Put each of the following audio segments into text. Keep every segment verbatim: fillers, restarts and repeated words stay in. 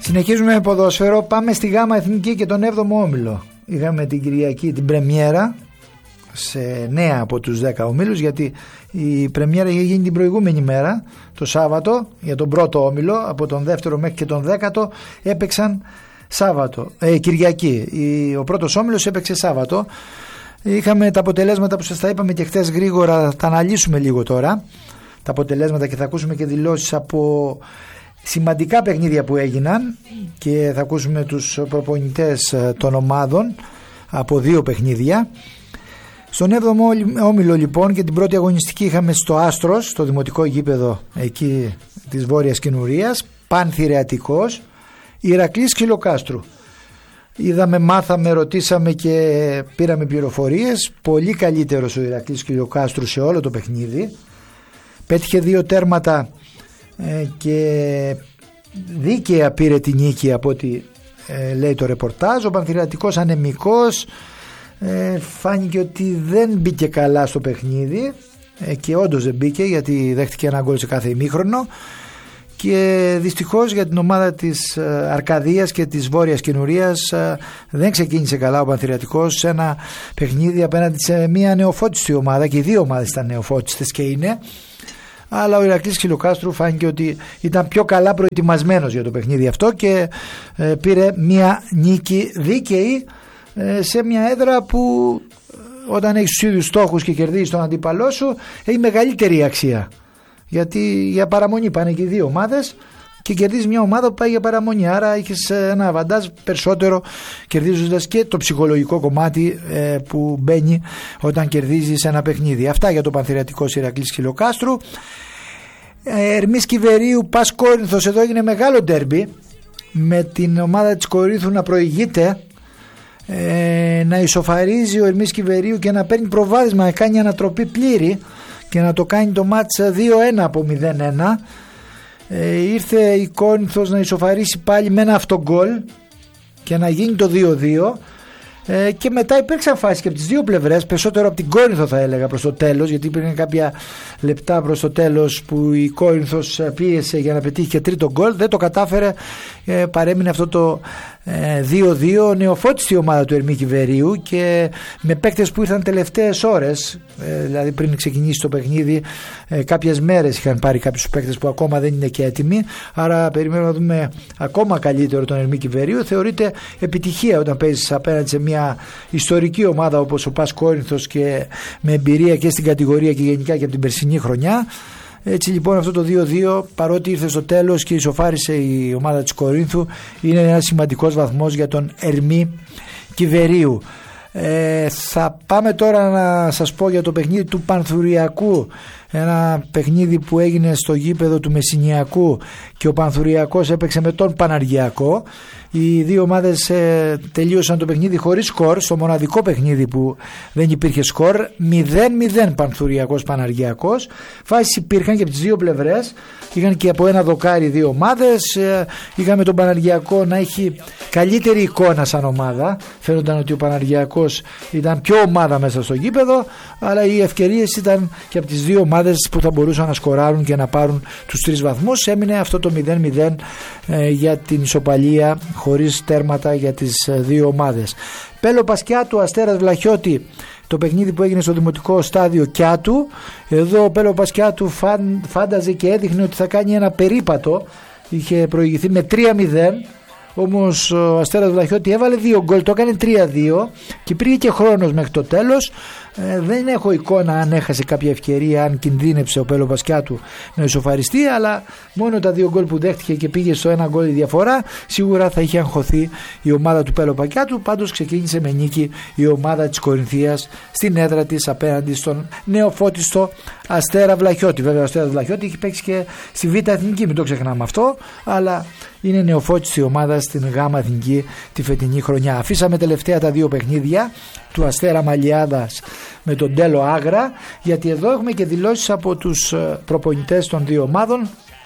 Συνεχίζουμε με ποδόσφαιρο. Πάμε στη Γάμα Εθνική και τον έβδομο όμιλο. Είχαμε την Κυριακή την πρεμιέρα σε νέα από τους δέκα ομίλους, γιατί η πρεμιέρα είχε γίνει την προηγούμενη μέρα, το Σάββατο, για τον πρώτο όμιλο. Από τον δεύτερο μέχρι και τον δέκατο έπαιξαν Σάββατο, ε, Κυριακή. Ο πρώτος όμιλος έπαιξε Σάββατο. Είχαμε τα αποτελέσματα που σας τα είπαμε και χθες γρήγορα, τα αναλύσουμε λίγο τώρα τα αποτελέσματα και θα ακούσουμε και δηλώσεις από σημαντικά παιχνίδια που έγιναν και θα ακούσουμε τους προπονητές των ομάδων από δύο παιχνίδια. Στον έβδομο όμιλο λοιπόν και την πρώτη αγωνιστική είχαμε στο Άστρος, στο δημοτικό γήπεδο εκεί της Βόρειας Κινουρίας, Πανθηρεατικός, Ηρακλής Ξυλοκάστρου. Είδαμε, μάθαμε, ρωτήσαμε και πήραμε πληροφορίες. Πολύ καλύτερος ο Ηρακλής Ξυλοκάστρου σε όλο το παιχνίδι. Πέτυχε δύο τέρματα ε, και δίκαια πήρε την νίκη από ό,τι ε, λέει το ρεπορτάζ. Ο Πανθηρεατικός ανεμικός, ε, φάνηκε ότι δεν μπήκε καλά στο παιχνίδι ε, και όντως δεν μπήκε, γιατί δέχτηκε ένα γκολ σε κάθε ημίχρονο. Και δυστυχώς για την ομάδα της Αρκαδίας και της Βόρειας Κινουρίας δεν ξεκίνησε καλά ο Πανθηρεατικός σε ένα παιχνίδι απέναντι σε μια νεοφώτιστη ομάδα, και οι δύο ομάδες ήταν νεοφώτιστες και είναι, αλλά ο Ηρακλής Ξυλοκάστρου φάνηκε ότι ήταν πιο καλά προετοιμασμένος για το παιχνίδι αυτό και πήρε μια νίκη δίκαιη σε μια έδρα που όταν έχεις τους ίδιους στόχους και κερδίζεις τον αντίπαλό σου έχει μεγαλύτερη αξία. Γιατί για παραμονή πάνε και οι δύο ομάδες και κερδίζει μια ομάδα που πάει για παραμονή. Άρα έχεις ένα αβαντάζ περισσότερο, κερδίζοντας και το ψυχολογικό κομμάτι ε, που μπαίνει όταν κερδίζεις ένα παιχνίδι. Αυτά για το Πανθηρεατικό Ηρακλής Ξυλοκάστρου. ε, Ερμής Κιβερίου Πας Κόρινθος. Εδώ έγινε μεγάλο ντέρμπι με την ομάδα της Κορίνθου να προηγείται, ε, να ισοφαρίζει ο Ερμής Κιβερίου και να παίρνει προβάδισμα, να κάνει ανατροπή πλήρη και να το κάνει το μάτς δύο ένα από μηδέν ένα. ε, ήρθε η Κόρινθος να ισοφαρίσει πάλι με ένα αυτογκόλ και να γίνει το δύο δύο, ε, και μετά υπήρξαν φάσεις και από τις δύο πλευρές, περισσότερο από την Κόρινθο θα έλεγα προς το τέλος, γιατί υπήρχαν κάποια λεπτά προς το τέλος που η Κόρινθος πίεσε για να πετύχει και τρίτο γκολ, δεν το κατάφερε, ε, παρέμεινε αυτό το δύο δύο. Νεοφώτιστη ομάδα του Ερμή Κιβερίου και με παίκτες που ήρθαν τελευταίες ώρες, δηλαδή πριν ξεκινήσει το παιχνίδι, κάποιες μέρες είχαν πάρει κάποιους παίκτες που ακόμα δεν είναι και έτοιμοι, άρα περιμένουμε να δούμε ακόμα καλύτερο τον Ερμή Κιβερίου. Θεωρείται επιτυχία όταν παίζεις απέναντι σε μια ιστορική ομάδα όπως ο Πας Κόρινθος και με εμπειρία και στην κατηγορία και γενικά και από την περσινή χρονιά. Έτσι λοιπόν αυτό το δύο δύο, παρότι ήρθε στο τέλος και ισοφάρισε η ομάδα της Κορίνθου, είναι ένας σημαντικός βαθμός για τον Ερμή Κιβερίου. Ε, θα πάμε τώρα να σας πω για το παιχνίδι του Πανθουριακού, ένα παιχνίδι που έγινε στο γήπεδο του Μεσσηνιακού και ο Πανθουριακός έπαιξε με τον Παναργιακό. Οι δύο ομάδες ε, τελείωσαν το παιχνίδι χωρίς σκορ, στο μοναδικό παιχνίδι που δεν υπήρχε σκορ, μηδέν μηδέν Πανθουριακός Παναργιακός. Φάσεις υπήρχαν και από τις δύο πλευρές, είχαν και από ένα δοκάρι δύο ομάδες. ε, είχαμε τον Παναργιακό να έχει καλύτερη εικόνα σαν ομάδα, φαίνονταν ότι ο Παναργιακός ήταν πιο ομάδα μέσα στο γήπεδο, αλλά οι ευκαιρίες ήταν και από τις δύο ομάδες που θα μπορούσαν να σκοράρουν και να πάρουν τους τρεις βαθμούς. Έμεινε αυτό το μηδέν μηδέν ε, για την ισοπαλία χωρίς τέρματα για τις δύο ομάδες. Πέλο Πασκιάτου Αστέρας Βλαχιώτη, το παιχνίδι που έγινε στο δημοτικό στάδιο Κιάτου. Εδώ ο Πέλο Πασκιάτου φαν, φάνταζε και έδειχνε ότι θα κάνει ένα περίπατο, είχε προηγηθεί με τρία μηδέν, όμως ο Αστέρας Βλαχιώτη έβαλε δύο γκολ, το έκανε τρία δύο και υπήρχε και χρόνος μέχρι το τέλος. Ε, δεν έχω εικόνα αν έχασε κάποια ευκαιρία, αν κινδύνεψε ο Πέλο Πασκιάτου να ισοφαριστεί, αλλά μόνο τα δύο γκολ που δέχτηκε και πήγε στο ένα γκολ η διαφορά, σίγουρα θα είχε αγχωθεί η ομάδα του Πέλο Πασκιάτου. Πάντως ξεκίνησε με νίκη η ομάδα της Κορινθίας στην έδρα της απέναντι στον νεοφώτιστο Αστέρα Βλαχιώτη. Βέβαια ο Αστέρας Βλαχιώτη έχει παίξει και στη Β' Εθνική, μην το ξεχνάμε αυτό, αλλά είναι νεοφώτιστη ομάδα στην Γ' Εθνική τη φετινή χρονιά. Αφήσαμε τελευταία τα δύο παιχνίδια του Αστέρα Μαλιάδας με τον Τέλο Άγρα, γιατί εδώ έχουμε και δηλώσεις από τους προπονητές των δύο ομάδων.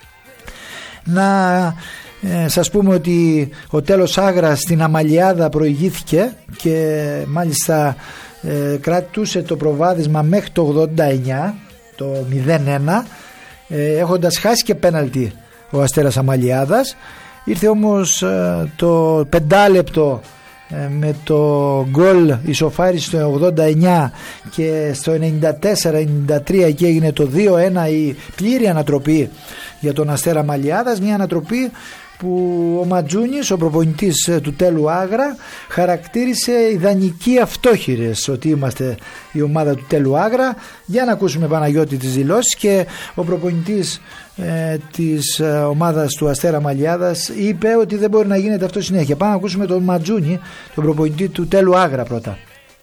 Να ε, σας πούμε ότι ο Τέλος Άγρα στην Αμαλιάδα προηγήθηκε και μάλιστα ε, κρατούσε το προβάδισμα μέχρι το ογδόντα εννιά, το μηδέν ένα, ε, έχοντας χάσει και πέναλτι ο Αστέρας Αμαλιάδας. Ήρθε όμως το πεντάλεπτο με το γκολ ισοφάριση στο ογδόντα εννιά και στο ενενήντα τέσσερα ενενήντα τρία και έγινε το δύο ένα, η πλήρη ανατροπή για τον Αστέρα Μαλιάδας, μια ανατροπή που ο Ματζούνης, ο προπονητής του Τέλου Άγρα, χαρακτήρισε ιδανική αυτόχειρες ότι είμαστε η ομάδα του Τέλου Άγρα. Για να ακούσουμε, Παναγιώτη, τις δηλώσεις, και ο προπονητής ε, της ε, ομάδας του Αστέρα Μαλιάδας είπε ότι δεν μπορεί να γίνεται αυτό συνέχεια. Πάμε να ακούσουμε τον Ματζούνη, τον προπονητή του Τέλου Άγρα πρώτα.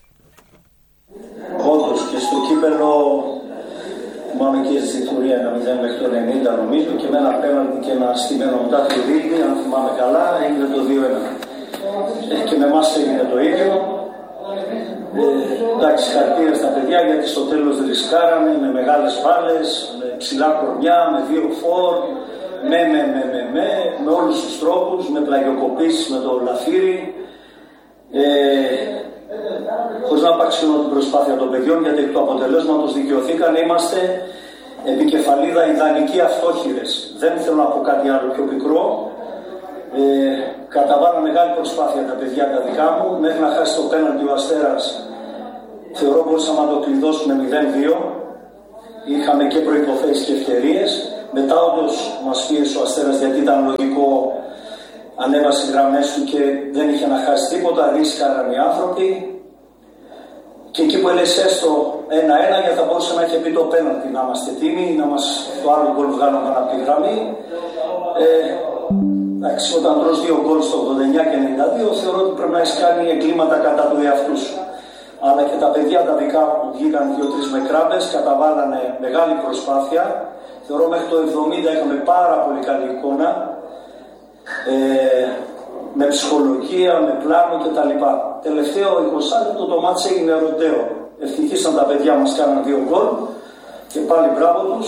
Όντως και στο κύπελο θυμάμαι και στη Θουρία ένα μηδέν μέχρι το ενενήντα νομίζω, και με ένα πέναλτι και ένα στημένο μετά το δίκτυο, αν θυμάμαι καλά, έγινε το δύο ένα. Ε, και με εμάς έγινε το ίδιο. Ε, εντάξει, χαρακτήρα στα παιδιά, γιατί στο τέλος ρισκάραμε με μεγάλες μπάλες, με ψηλά κορμιά, με δύο φορ, με, με, με, με, με, με όλους τους τρόπους, με πλαγιοκοπήσεις με το λαφύρι. Ε, χωρίς να απαξιώνω την προσπάθεια των παιδιών, γιατί εκ του αποτελέσματος δικαιωθήκαν. Είμαστε επικεφαλίδα ιδανικοί αυτόχειρες. Δεν θέλω να πω κάτι άλλο πιο πικρό. Ε, καταβάλα μεγάλη προσπάθεια τα παιδιά τα δικά μου, μέχρι να χάσει το πέναλτι ο Αστέρας. Θεωρώ μπορούσαμε να το κλειδώσουμε μηδέν δύο. Είχαμε και προϋποθέσεις και ευκαιρίες. Μετά όντως μας πίεσε ο Αστέρας, γιατί ήταν λογικό, ανέβασε οι γραμμές του και δεν είχε να χάσει τίποτα, ρίσκαραν οι άνθρωποι. Και εκεί που έλεγε έστω ένα ένα, γιατί θα μπορούσε να είχε πει το πέναλτι, να είμαστε έτοιμοι, να μας το άλλο γκολ βγάλουμε από τη γραμμή. Ε, εντάξει, όταν τρως δύο γκολ στο ογδόντα εννιά και ενενήντα δύο, θεωρώ ότι πρέπει να έχεις κάνει εγκλήματα κατά του εαυτού σου. Αλλά και τα παιδιά τα δικά μου βγήκαν δύο-τρεις με κράμπες, καταβάλανε μεγάλη προσπάθεια. Θεωρώ μέχρι το εβδομήντα είχαμε πάρα πολύ καλή εικόνα. Ε, με ψυχολογία, με πλάνο κτλ. Τελευταίο είκοσι λεπτό το μάτς έγινε ροντέο. Ευτυχήσαν τα παιδιά μας, κάναν δύο γκολ και πάλι μπράβο τους.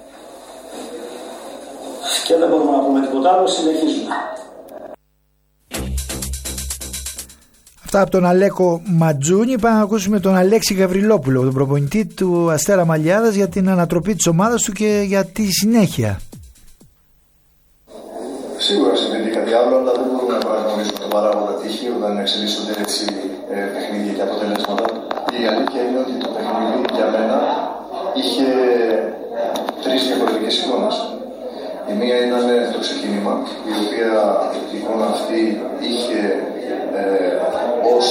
Και δεν μπορούμε να πούμε τίποτα άλλο, συνεχίζουμε. Αυτά από τον Αλέκο Ματζούνη. Πάμε να ακούσουμε τον Αλέξη Γαβριλόπουλο, τον προπονητή του Αστέρα Μαλιάδας, για την ανατροπή της ομάδας του και για τη συνέχεια. Σίγουρα συμβαίνει κάτι άλλο, αλλά δεν μπορούμε να παραγνωρίσουμε τον παράγοντα τύχη όταν εξελίσσονται έτσι ε, παιχνίδια και αποτελέσματα. Η αλήθεια είναι ότι το παιχνίδι για μένα είχε τρεις διαφορετικές εικόνες. Η μία ήταν το ξεκίνημα, η οποία η εικόνα αυτή είχε ε, ως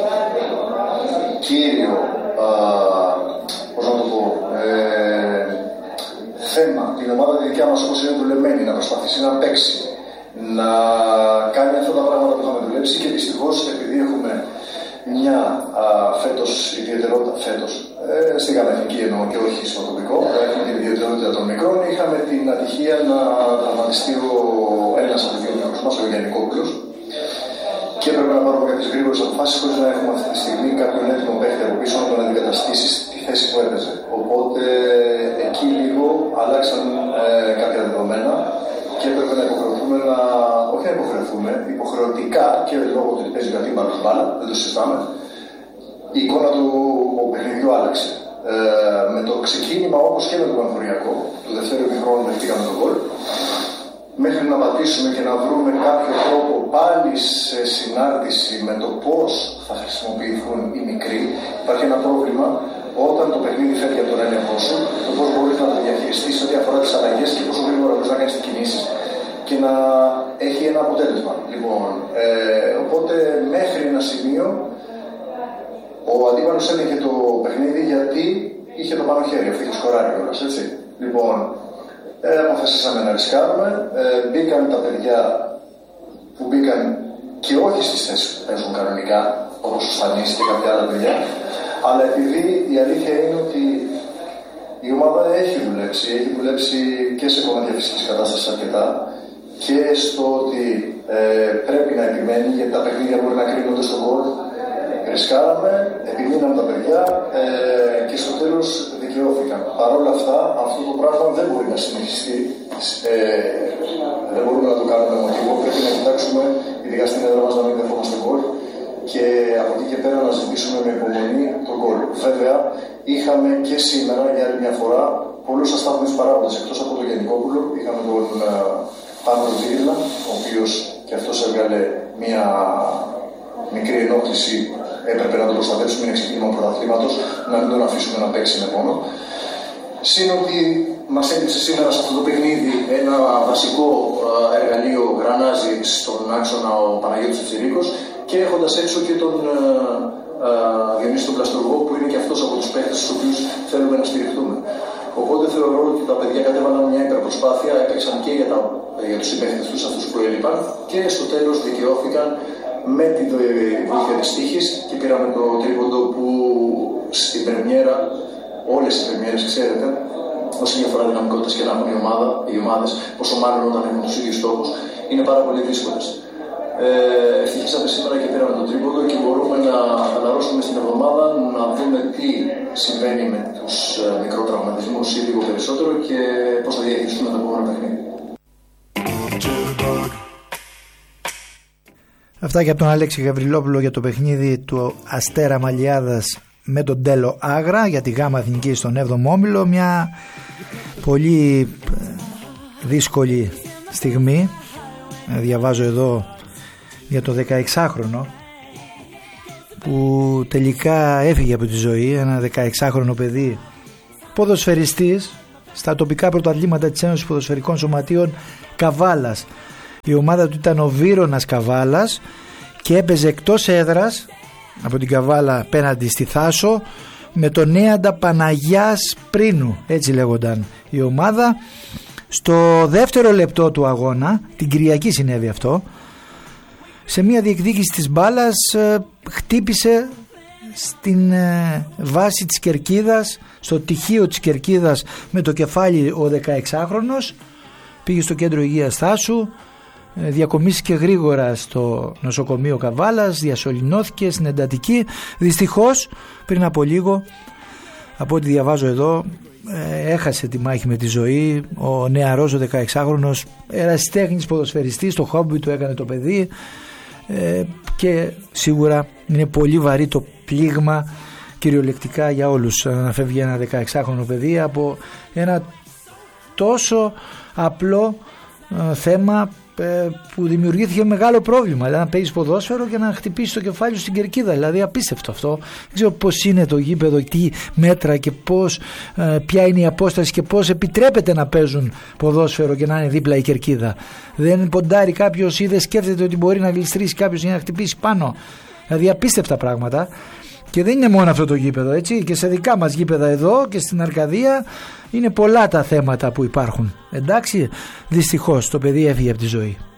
κύριο, α, πώς να το πω, ε, θέμα την ομάδα τη δικιά μας, όπως είναι δουλεμένη, να προσπαθήσει να παίξει, να κάνει αυτά τα πράγματα που είχαμε δουλέψει. Και δυστυχώς, επειδή έχουμε μια α, φέτος ιδιαιτερότητα, φέτος, ε, στην καταρχική εννοώ και όχι στο τοπικό, έχουμε την ιδιαιτερότητα των μικρών, είχαμε την ατυχία να τραυματιστεί ένας από τους δύο μικρούς μας, ο Γιαννικόπουλος, και έπρεπε να πάρουμε κάποιες γρήγορες αποφάσεις χωρίς να έχουμε αυτή τη στιγμή κάποιον έτοιμο παίχτη από πίσω να τον αντικαταστήσει στη θέση που έπαιζε. Οπότε εκεί λίγο αλλάξαν ε, κάποια δεδομένα και έπρεπε να υποχρεωθούμε να. Όχι να υποχρεωθούμε, υποχρεωτικά, και λόγω του ότι παίζει κάτι μπάλα, δεν το συζητάμε, η εικόνα του παιχνιδιού άλλαξε. Ε, με το ξεκίνημα, όπως και με το πανφοριακό, του δευτέρου ημιχρόνου δεχτήκαμε τον γκολ. Μέχρι να πατήσουμε και να βρούμε κάποιο τρόπο πάλι σε συνάρτηση με το πώς θα χρησιμοποιηθούν οι μικροί, υπάρχει ένα πρόβλημα όταν το παιχνίδι φεύγει από τον έλεγχο σου, το πώς μπορείς να το διαχειριστείς ό,τι αφορά τις αλλαγές και πόσο γρήγορα μπορείς να κάνεις τις κινήσεις και να έχει ένα αποτέλεσμα. Λοιπόν, ε, οπότε μέχρι ένα σημείο ο αντίπαλος έλεγχε το παιχνίδι γιατί είχε το πάνω χέρι, αυτό είχε σκοράρει κιόλας, έτσι. Λοιπόν, Ε, αποφασίσαμε να ρισκάρουμε, ε, μπήκαν τα παιδιά που μπήκαν και όχι στις θέσεις που παίζουν κανονικά, όπως ο Στανής και κάποια άλλα παιδιά, αλλά επειδή η αλήθεια είναι ότι η ομάδα έχει δουλέψει, έχει δουλέψει και σε κομμάτια φυσικής κατάστασης αρκετά και στο ότι ε, πρέπει να επιμένει, γιατί τα παιχνίδια μπορεί να κρίνονται στον γκολ. Ρισκάραμε, επιμείναμε τα παιδιά ε, και στο τέλος δικαιώθηκαν. Παρ' όλα αυτά, αυτό το πράγμα δεν μπορεί να συνεχιστεί. Ε, δεν μπορούμε να το κάνουμε μοτίβο. Πρέπει να κοιτάξουμε, ειδικά στην έδρα μας, να μην δεχόμαστε γκολ και από εκεί και πέρα να ζητήσουμε με υπομονή τον γκολ. Βέβαια, είχαμε και σήμερα για άλλη μια φορά πολλούς αστάθμιους παράγοντες. Εκτός από τον Γιαννικόπουλο, είχαμε τον Παύλο Τύριλα, ο οποίος και αυτός έβγαλε μια μικρή ενόχληση, έπρεπε να τον προστατεύσουμε, είναι ξεκίνημα πρωταθλήματος, να μην τον αφήσουμε να παίξει με πόνο. Συν ότι μας έδειξε σήμερα σε αυτό το παιχνίδι ένα βασικό εργαλείο γρανάζι στον άξονα ο Παναγιώτης Τσιρίκος και έχοντας έξω και τον Διονύση τον Πλαστουργό, που είναι και αυτός από τους παίκτες στους οποίους θέλουμε να στηριχτούμε. Οπότε θεωρώ ότι τα παιδιά κατέβαλαν μια υπερπροσπάθεια, έπαιξαν και για, τα, για τους συμπαίκτες τους αυτούς που έλειπαν και στο τέλος δικαιώθηκαν με την βοήθεια της τύχης και πήραμε το τρίποντο που στην πρεμιέρα, όλες οι πρεμιέρες ξέρετε, όση διαφορά δυναμικότητας και να έχουν οι, ομάδα, οι ομάδες, πόσο μάλλον όταν έχουν τους ίδιους στόχους, είναι πάρα πολύ δύσκολες. Ε, ευτυχήσαμε σήμερα και πήραμε το τρίποντο και μπορούμε να αναρρώσουμε στην εβδομάδα, να δούμε τι συμβαίνει με τους μικροτραυματισμούς ή λίγο περισσότερο και πώς θα διαχειριστούμε το επόμενο παιχνίδι. Αυτά και από τον Αλέξη Γαβριλόπουλο για το παιχνίδι του Αστέρα Μαλιάδας με τον Τέλο Άγρα για τη Γάμα Εθνική στον έβδομο όμιλο. Μια πολύ δύσκολη στιγμή. Διαβάζω εδώ για το δεκαεξάχρονο που τελικά έφυγε από τη ζωή, ένα δεκαεξάχρονο παιδί ποδοσφαιριστής στα τοπικά πρωταθλήματα της Ένωσης Ποδοσφαιρικών Σωματείων Καβάλας. Η ομάδα του ήταν ο Βύρωνας Καβάλας και έπαιζε εκτός έδρας από την Καβάλα απέναντι στη Θάσο με τον Νέαντα Παναγιάς Πρίνου, έτσι λέγονταν η ομάδα. Στο δεύτερο λεπτό του αγώνα, την Κυριακή συνέβη αυτό, σε μια διεκδίκηση της μπάλας χτύπησε στην βάση της κερκίδας, στο τυχείο της κερκίδας με το κεφάλι ο δεκαεξάχρονος, πήγε στο κέντρο υγείας Θάσου, διακομίστηκε γρήγορα στο νοσοκομείο Καβάλας, διασωληνώθηκε στην εντατική. Δυστυχώς πριν από λίγο, από ό,τι διαβάζω εδώ, έχασε τη μάχη με τη ζωή ο νεαρός, ο δεκαεξάχρονος, ερασιτέχνης ποδοσφαιριστής, το χόμπι του έκανε το παιδί, και σίγουρα είναι πολύ βαρύ το πλήγμα κυριολεκτικά για όλους να φεύγει ένα δεκαεξάχρονο παιδί από ένα τόσο απλό θέμα που δημιουργήθηκε μεγάλο πρόβλημα, δηλαδή να παίζεις ποδόσφαιρο και να χτυπήσει το κεφάλι σου στην κερκίδα, δηλαδή απίστευτο αυτό. Δεν ξέρω πώς είναι το γήπεδο, τι μέτρα και πώς, ποια είναι η απόσταση και πώς επιτρέπεται να παίζουν ποδόσφαιρο και να είναι δίπλα η κερκίδα. Δεν ποντάρει κάποιος ή δεν σκέφτεται ότι μπορεί να γλιστρήσει κάποιος ή να χτυπήσει πάνω, δηλαδή απίστευτα πράγματα. Και δεν είναι μόνο αυτό το γήπεδο, έτσι, και σε δικά μας γήπεδα εδώ και στην Αρκαδία είναι πολλά τα θέματα που υπάρχουν. Εντάξει, δυστυχώς το παιδί έφυγε από τη ζωή.